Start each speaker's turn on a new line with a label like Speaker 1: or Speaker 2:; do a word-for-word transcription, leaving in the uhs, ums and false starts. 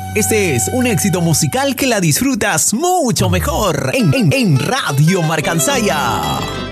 Speaker 1: Este es un éxito musical que la disfrutas mucho mejor en, en, en Radio Marcansaya.